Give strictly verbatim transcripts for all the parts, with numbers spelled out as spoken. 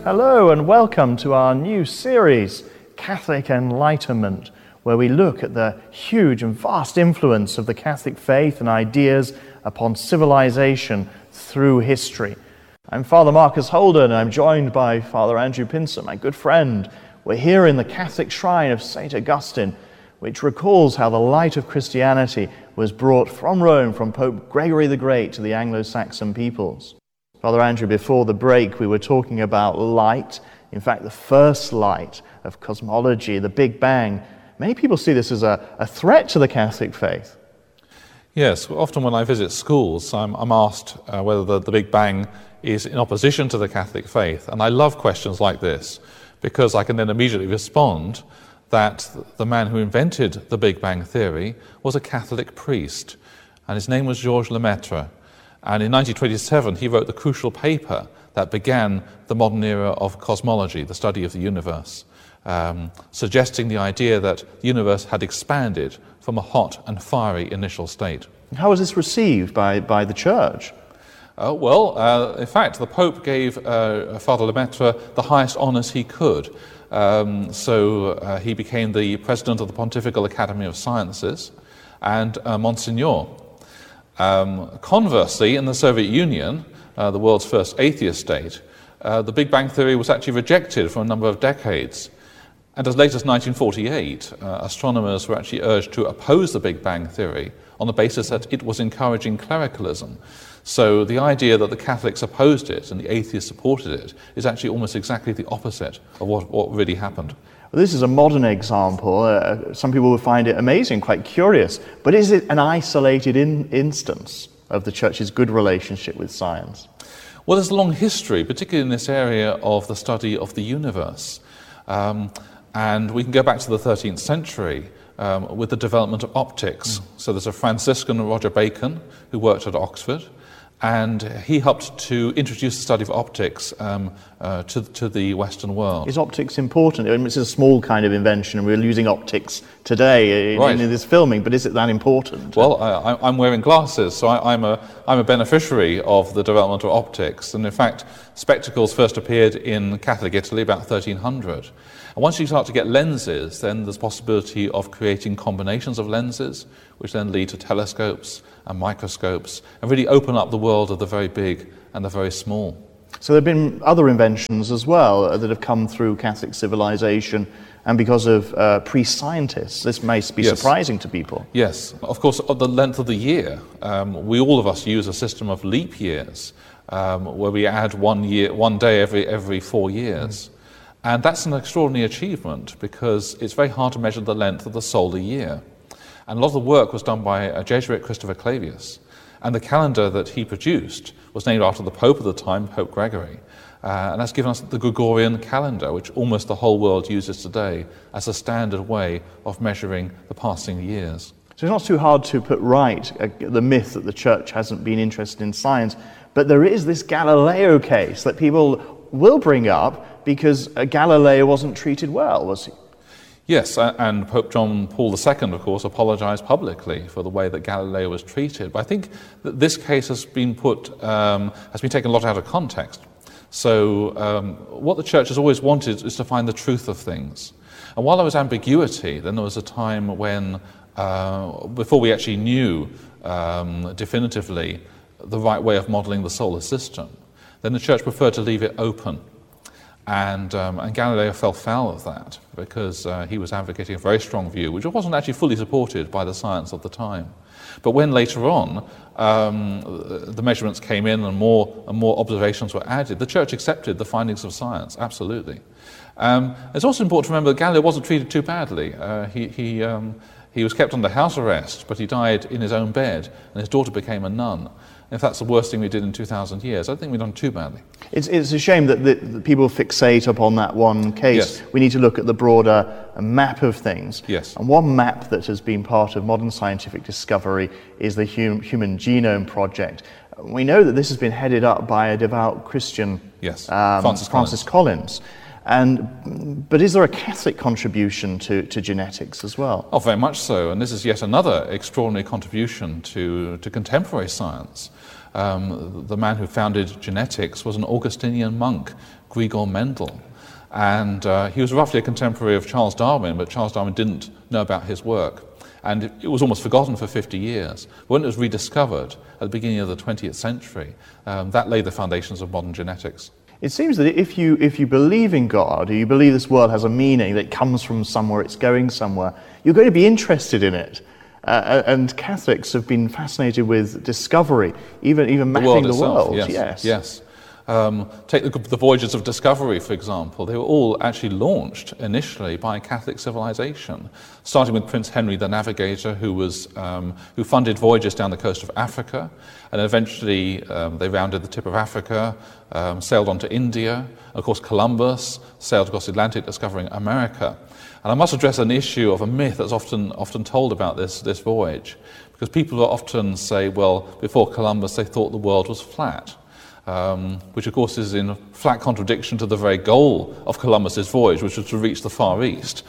Hello and welcome to our new series, Catholic Enlightenment, where we look at the huge and vast influence of the Catholic faith and ideas upon civilization through history. I'm Father Marcus Holden, and I'm joined by Father Andrew Pinson, my good friend. We're here in the Catholic shrine of Saint Augustine, which recalls how the light of Christianity was brought from Rome, from Pope Gregory the Great, to the Anglo-Saxon peoples. Father Andrew, before the break, we were talking about light, in fact, the first light of cosmology, the Big Bang. Many people see this as a, a threat to the Catholic faith. Yes, often when I visit schools, I'm, I'm asked uh, whether the, the Big Bang is in opposition to the Catholic faith. And I love questions like this, because I can then immediately respond that the man who invented the Big Bang theory was a Catholic priest, and his name was Georges Lemaitre. And in nineteen twenty-seven, he wrote the crucial paper that began the modern era of cosmology, the study of the universe, um, suggesting the idea that the universe had expanded from a hot and fiery initial state. How was this received by, by the Church? Uh, well, uh, in fact, the Pope gave uh, Father Lemaitre the highest honours he could. Um, so uh, he became the president of the Pontifical Academy of Sciences and uh, Monsignor. Um, conversely, in the Soviet Union, uh, the world's first atheist state, uh, the Big Bang theory was actually rejected for a number of decades. And as late as nineteen forty-eight, uh, astronomers were actually urged to oppose the Big Bang theory on the basis that it was encouraging clericalism. So the idea that the Catholics opposed it and the atheists supported it is actually almost exactly the opposite of what, what really happened. Well, this is a modern example. Uh, some people would find it amazing, quite curious. But is it an isolated in- instance of the Church's good relationship with science? Well, there's a long history, particularly in this area of the study of the universe. Um, and we can go back to the thirteenth century um, with the development of optics. Mm. So there's a Franciscan, Roger Bacon, who worked at Oxford, and he helped to introduce the study of optics um, uh, to, to the Western world. Is optics important? I mean, it's a small kind of invention, and we're using optics today in, right. in this filming, but is it that important? Well, I, I'm wearing glasses, so I, I'm, a, I'm a beneficiary of the development of optics. And in fact, spectacles first appeared in Catholic Italy about thirteen hundred. And once you start to get lenses, then there's possibility of creating combinations of lenses, which then lead to telescopes and microscopes, and really open up the world of the very big and the very small. So there have been other inventions as well that have come through Catholic civilization, and because of uh, priest-scientists. This may be yes. surprising to people. Yes, of course, of the length of the year. Um, we all of us use a system of leap years, um, where we add one year, one day every every four years. Mm. And that's an extraordinary achievement, because it's very hard to measure the length of the solar year. And a lot of the work was done by a Jesuit, Christopher Clavius. And the calendar that he produced was named after the Pope of the time, Pope Gregory. Uh, and that's given us the Gregorian calendar, which almost the whole world uses today as a standard way of measuring the passing years. So it's not too hard to put right uh, the myth that the Church hasn't been interested in science, but there is this Galileo case that people will bring up because uh, Galileo wasn't treated well, was he? Yes, and Pope John Paul the Second, of course, apologized publicly for the way that Galileo was treated. But I think that this case has been put, um, has been taken a lot out of context. So um, what the Church has always wanted is to find the truth of things. And while there was ambiguity, then there was a time when, uh, before we actually knew um, definitively the right way of modeling the solar system, then the Church preferred to leave it open. And, um, and Galileo fell foul of that, because uh, he was advocating a very strong view, which wasn't actually fully supported by the science of the time. But when later on um, the measurements came in and more and more observations were added, the Church accepted the findings of science, absolutely. Um, it's also important to remember that Galileo wasn't treated too badly. Uh, he, he, um, he was kept under house arrest, but he died in his own bed, and his daughter became a nun. If that's the worst thing we did in two thousand years, I don't think we've done too badly. It's, it's a shame that, the, that people fixate upon that one case. Yes. We need to look at the broader map of things. Yes. And one map that has been part of modern scientific discovery is the hum, Human Genome Project. We know that this has been headed up by a devout Christian, yes. um, Francis, Francis Collins. Collins. And, but is there a Catholic contribution to, to genetics as well? Oh, very much so. And this is yet another extraordinary contribution to, to contemporary science. Um, the man who founded genetics was an Augustinian monk, Gregor Mendel. And uh, he was roughly a contemporary of Charles Darwin, but Charles Darwin didn't know about his work. And it, it was almost forgotten for fifty years. When it was rediscovered at the beginning of the twentieth century, um, that laid the foundations of modern genetics. It seems that if you, if you believe in God, or you believe this world has a meaning, that it comes from somewhere, it's going somewhere, you're going to be interested in it. Uh, and Catholics have been fascinated with discovery, even even mapping the world. The world itself, yes. yes. yes. Um, take the, the voyages of discovery, for example. They were all actually launched initially by Catholic civilization, starting with Prince Henry the Navigator, who was um, who funded voyages down the coast of Africa, and eventually um, they rounded the tip of Africa, um, sailed on to India. Of course, Columbus sailed across the Atlantic, discovering America. And I must address an issue of a myth that's often often told about this this voyage, because people often say, well, before Columbus they thought the world was flat. Um, which of course is in flat contradiction to the very goal of Columbus's voyage, which was to reach the Far East.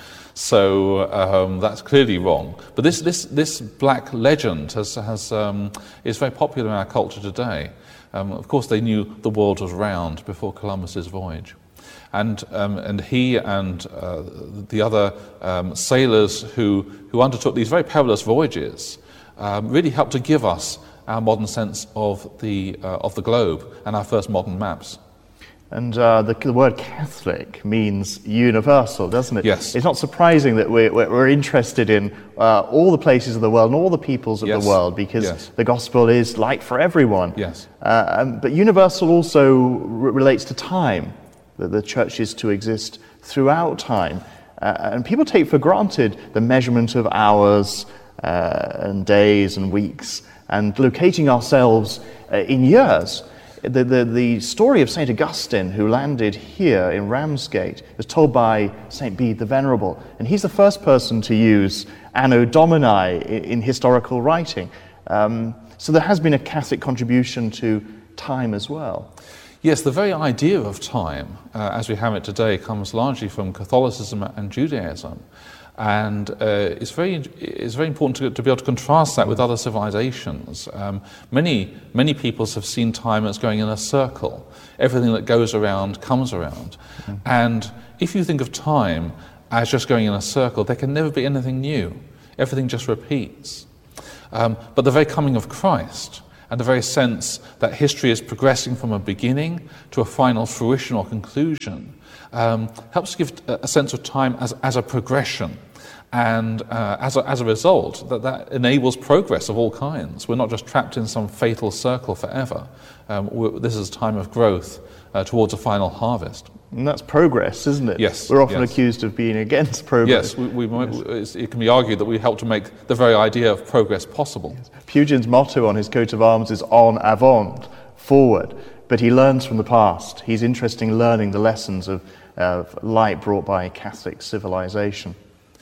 So um, that's clearly wrong. But this this this black legend has has um, is very popular in our culture today. Um, of course, they knew the world was round before Columbus's voyage, and um, and he and uh, the other um, sailors who who undertook these very perilous voyages um, really helped to give us our modern sense of the uh, of the globe and our first modern maps. And uh, the, the word Catholic means universal, doesn't it? Yes. It's not surprising that we're, we're interested in uh, all the places of the world and all the peoples of yes. the world, because yes. the gospel is light for everyone. Yes. Uh, um, but universal also r- relates to time, that the church is to exist throughout time. Uh, and people take for granted the measurement of hours uh, and days and weeks, and locating ourselves uh, in years. The, the, the story of Saint Augustine, who landed here in Ramsgate, was told by Saint Bede the Venerable, and he's the first person to use Anno Domini in, in historical writing. Um, so there has been a Catholic contribution to time as well. Yes, the very idea of time, uh, as we have it today, comes largely from Catholicism and Judaism. And uh, it's very it's very important to, to be able to contrast that with other civilizations. Um, many many peoples have seen time as going in a circle. Everything that goes around comes around. Mm-hmm. And if you think of time as just going in a circle, there can never be anything new. Everything just repeats. Um, but the very coming of Christ, and the very sense that history is progressing from a beginning to a final fruition or conclusion, um, helps give a sense of time as, as a progression. And uh, as, a, as a result, that, that enables progress of all kinds. We're not just trapped in some fatal circle forever. Um, this is a time of growth uh, towards a final harvest. And that's progress, isn't it? Yes. We're often yes. accused of being against progress. Yes, we, we, yes. It can be argued that we help to make the very idea of progress possible. Yes. Pugin's motto on his coat of arms is "En avant," forward. But he learns from the past. He's interested in learning the lessons of, of light brought by Catholic civilization.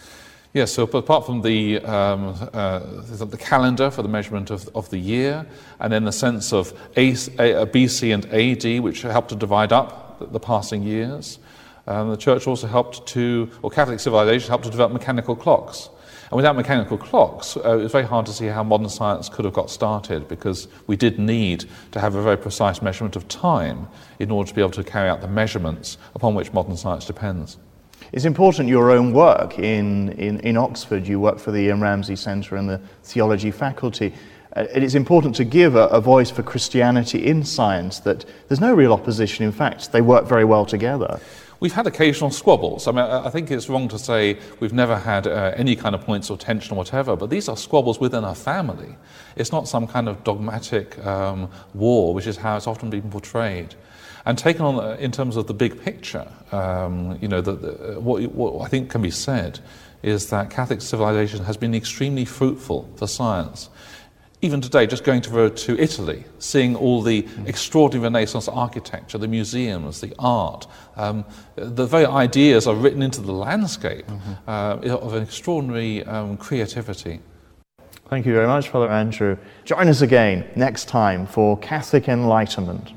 Yes, so apart from the um, uh, the calendar for the measurement of, of the year, and then the sense of A, A, B C and A D, which helped to divide up the, the passing years, um, the Church also helped to, or Catholic civilization helped to develop mechanical clocks. And without mechanical clocks, uh, it's very hard to see how modern science could have got started, because we did need to have a very precise measurement of time in order to be able to carry out the measurements upon which modern science depends. It's important your own work in, in, in Oxford. You work for the Ian Ramsey Centre and the Theology Faculty. Uh, it is important to give a, a voice for Christianity in science, that there's no real opposition. In fact, they work very well together. We've had occasional squabbles. I mean, I think it's wrong to say we've never had uh, any kind of points of tension or whatever, but these are squabbles within a family. It's not some kind of dogmatic um, war, which is how it's often been portrayed. And taken on uh, in terms of the big picture, um, you know, the, the, what, what I think can be said is that Catholic civilization has been extremely fruitful for science. Even today, just going to, to Italy, seeing all the extraordinary Renaissance architecture, the museums, the art, um, the very ideas are written into the landscape mm-hmm. uh, of an extraordinary um, creativity. Thank you very much, Father Andrew. Join us again next time for Catholic Enlightenment.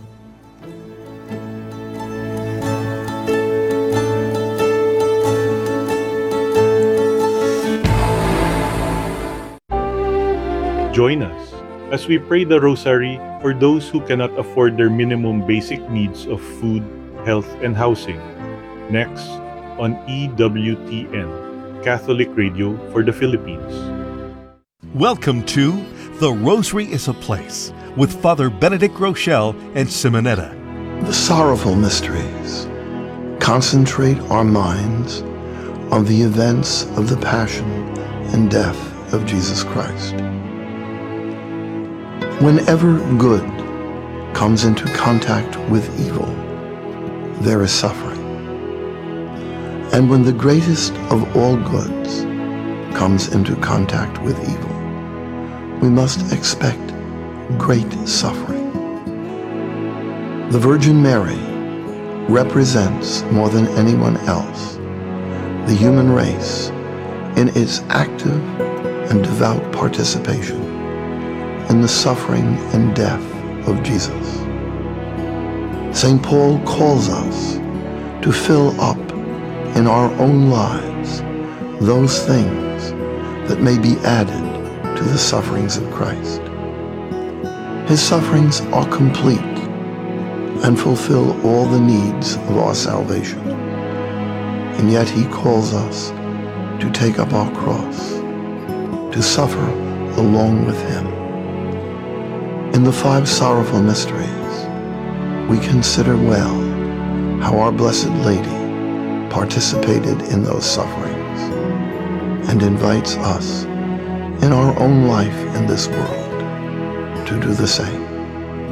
Join us as we pray the Rosary for those who cannot afford their minimum basic needs of food, health, and housing. Next, on E W T N, Catholic Radio for the Philippines. Welcome to The Rosary is a Place with Father Benedict Groeschel and Simonetta. The sorrowful mysteries concentrate our minds on the events of the passion and death of Jesus Christ. Whenever good comes into contact with evil, there is suffering. And when the greatest of all goods comes into contact with evil, we must expect great suffering. The Virgin Mary represents more than anyone else the human race in its active and devout participation in the suffering and death of Jesus. Saint Paul calls us to fill up in our own lives those things that may be added to the sufferings of Christ. His sufferings are complete and fulfill all the needs of our salvation. And yet he calls us to take up our cross, to suffer along with him. In the five sorrowful mysteries, we consider well how our Blessed Lady participated in those sufferings and invites us in our own life in this world to do the same.